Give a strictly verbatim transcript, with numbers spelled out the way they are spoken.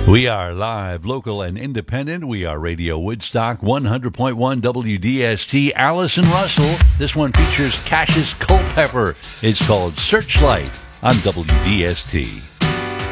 We are live, local, and independent. We are Radio Woodstock, one hundred point one W D S T. Allison Russell. This one features Cassius Culpepper. It's called Searchlight on W D S T.